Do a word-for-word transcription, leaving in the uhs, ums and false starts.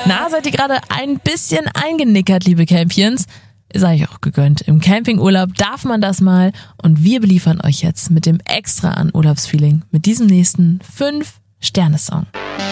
Na, seid ihr gerade ein bisschen eingenickert, liebe Campions? Sei ich auch gegönnt. Im Campingurlaub darf man das mal und wir beliefern euch jetzt mit dem Extra an Urlaubsfeeling mit diesem nächsten fünf Sterne Song.